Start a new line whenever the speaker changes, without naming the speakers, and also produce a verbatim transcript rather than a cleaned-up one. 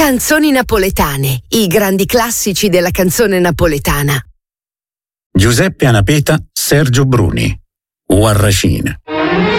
Canzoni napoletane, i grandi classici della canzone napoletana.
Giuseppe Anapeta, Sergio Bruni, Uarracine.